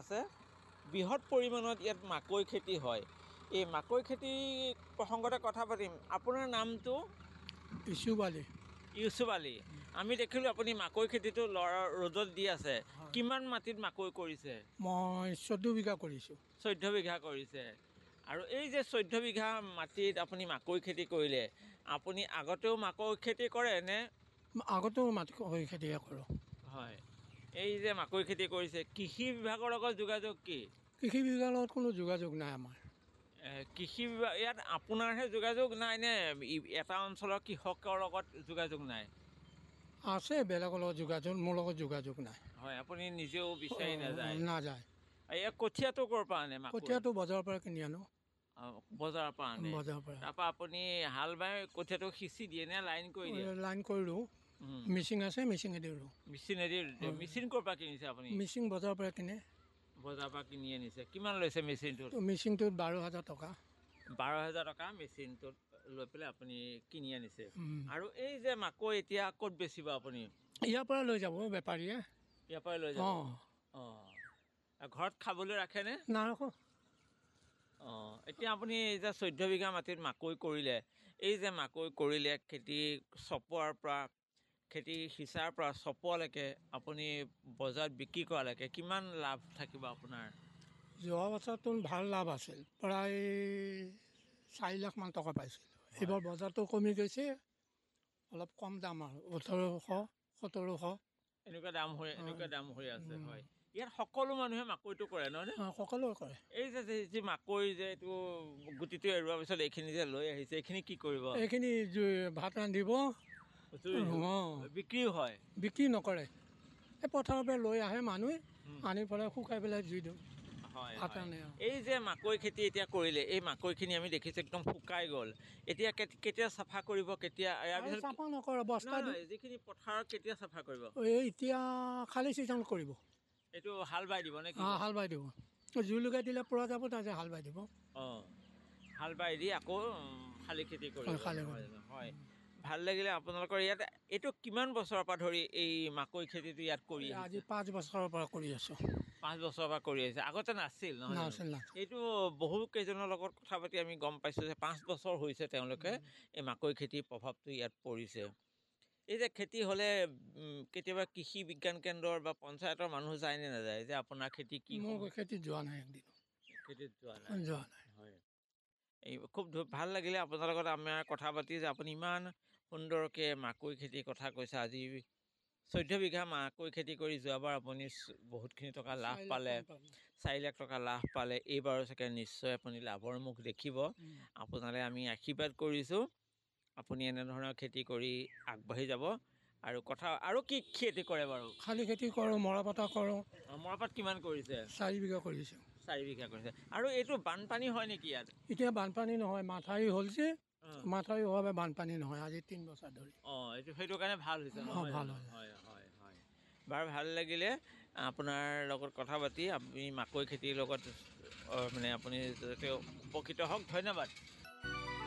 আছে বৃহৎ পৰিমাণত ইয়াত মাকৈ খেতি হয় এই মাকৈ খেতি প্ৰসংগতে কথা পাতিম আপোনাৰ নামটো ইউসুফ আলী আমি দেখিলোঁ আপুনি মাকৈ খেতিটো ৰ'দত দি আছে কিমান মাটিত মাকৈ কৰিছে মই 14 বিঘা কৰিছোঁ 14 বিঘা কৰিছে আৰু এই যে 14 বিঘা মাটিত আপুনি মাকৈ খেতি কৰিলে আপুনি আগতেও মাকৈ খেতি কৰে নে আগতেও মাকৈ খেতি কৰোঁ হয় এই যে মাকৈ খেতি কৰিছে কৃষি বিভাগৰ লগত যোগাযোগ কি কৃষি বিভাগৰ লগত কোনো যোগাযোগ নাই আমাৰ কৃষি বিভাগ ইয়াত আপোনাৰহে যোগাযোগ নাই নে এটা অঞ্চলৰ কৃষকৰ লগত যোগাযোগ নাই আছে বেলেগৰ লগত যোগাযোগ মোৰ লগত যোগাযোগ নাই হয় আপুনি নিজেও বিচাৰি নাযায় এই কঠীয়াটো ক'ৰ পৰা আনে কঠীয়াটো বজাৰৰ পৰা কিনি আনো বজাৰৰ পৰা আনে বজাৰৰ পৰা তাৰপৰা আপুনি হাল বাই কঠীয়াটো সিঁচি দিয়ে নে লাইন কৰি দিয়ে লাইন কৰি দিওঁ মিচিং আছে মিচিঙেদি ৰুওঁ মেচিন ক'ৰ পৰা কিনিছে আপুনি মিচিং বজাৰৰ পৰা কিনে বজাৰৰ পৰা কিনি আনিছে কিমান লৈছে মেচিনটোত মিচিংটোত 12,000 টকা 12,000 টকা মেচিনটোত লৈ পেলাই আপুনি কিনি আনিছে আৰু এই যে মাকৈ এতিয়া ক'ত বেচিব আপুনি ইয়াৰ পৰা লৈ যাব বেপাৰীয়ে ইয়াৰ পৰাই লৈ যাব ঘৰত খাবলৈ ৰাখেনে নাৰাখোঁ এতিয়া আপুনি এই যে 14 বিঘা মাটিত মাকৈ কৰিলে এই যে মাকৈ কৰিলে খেতি চপোৱাৰ পৰা খেতি সিঁচাৰ পৰা চপোৱালৈকে আপুনি বজাৰত বিক্ৰী কৰালৈকে কিমান লাভ থাকিব আপোনাৰ যোৱা বছৰতো ভাল লাভ আছিল প্ৰায় 4 লাখ মান টকা পাইছিলোঁ এইবাৰ বজাৰটো কমি গৈছে অলপ কম দাম আৰু 1800 1700 এনেকুৱা দাম হৈ আছে হয় ইয়াত সকলো মানুহে মাকৈটো কৰে নহয় সকলোৱে কৰে এই যে মাকৈ যে এইটো গুটিটো এৰুৱাৰ পিছত এইখিনি যে লৈ আহিছে এইখিনি কি কৰিব এইখিনি ভাত ৰান্ধিব বিক্ৰীও হয় বিক্ৰী নকৰে এই পথাৰৰ পৰা লৈ আহে মানুহে আনি পেলাই শুকাই পেলাই জুই দিওঁ ভাত ৰান্ধে এই যে মাকৈ খেতি এতিয়া কৰিলে এই মাকৈখিনি আমি দেখিছোঁ একদম শুকাই গ'ল এতিয়া কেতিয়া চাফা কৰিব কেতিয়া ইয়াৰ পিছত চাফা নকৰে বস্তা যিখিনি পথাৰত কেতিয়া চাফা কৰিব এতিয়া খালী ছিজন কৰিব এইটো হাল বাই দিব নে হাল বাই দিব জুই লগাই দিলে পৰা যাব তাৰপিছত হাল বাই দিব হাল বাই দি আকৌ শালি খেতি কৰিব হয় ভাল লাগিলে আপোনালোকৰ ইয়াত এইটো কিমান বছৰৰ পৰা ধৰি এই মাকৈ খেতিটো ইয়াত কৰি আজি 5 বছৰৰ পৰা কৰি আছোঁ 5 বছৰৰ পৰা কৰি আহিছে আগতে নাছিল নহয় এইটো বহু কেইজনৰ লগত কথা পাতি আমি গম পাইছোঁ যে 5 বছৰ হৈছে তেওঁলোকে এই মাকৈ খেতিৰ প্ৰভাৱটো ইয়াত পৰিছে এই যে খেতি হ'লে কেতিয়াবা কৃষি বিজ্ঞান কেন্দ্ৰৰ বা পঞ্চায়তৰ মানুহ যায় নে নাযায় যে আপোনাৰ খেতি কি খেতিত যোৱা নাই একদিন খেতিত যোৱা নাই হয় এই খুব ভাল লাগিলে আপোনাৰ লগত আমাৰ কথা পাতি যে আপুনি ইমান সুন্দৰকৈ মাকৈ খেতিৰ কথা কৈছে আজি 14 বিঘা মাকৈ খেতি কৰি যোৱাবাৰ আপুনি বহুতখিনি টকা লাভ পালে 4 লাখ টকা লাভ পালে এইবাৰো চাগে নিশ্চয় আপুনি লাভৰ মুখ দেখিব আপোনালৈ আমি আশীৰ্বাদ কৰিছোঁ আপুনি এনেধৰণৰ খেতি কৰি আগবাঢ়ি যাব আৰু কি খেতি কৰে বাৰু খালী খেতি কৰোঁ মৰাপাট কৰোঁ মৰাপাট কিমান কৰিছে 4 বিঘা কৰিছোঁ 4 বিঘা কৰিছে আৰু এইটো বানপানী হয় নেকি ইয়াত এতিয়া বানপানী নহয় মাথাউৰি হ'ল যে মাথাউৰি হোৱাৰ বাবে বানপানী নহয় আজি 3 বছৰ ধৰি সেইটো কাৰণে ভাল হৈছে ভাল হয় বাৰু ভাল লাগিলে আপোনাৰ লগত কথা পাতি আপুনি মাকৈ খেতিৰ লগত মানে আপুনি যাতে উপকৃত হওক ধন্যবাদ